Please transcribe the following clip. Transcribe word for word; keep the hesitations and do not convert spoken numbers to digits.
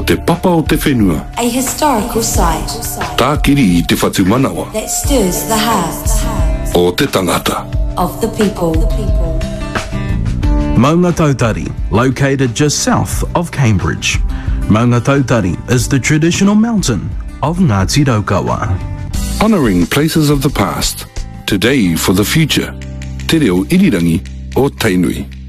te papa o te whenua. A historical site Tākiri i te whatu manawa. that stirs the hearts O te tangata. of the people. Maunga Tautari, located just south of Cambridge. Maunga Tautari is the traditional mountain of Ngāti Raukawa. Honouring places of the past, today for the future. Te reo irirangi o Tainui.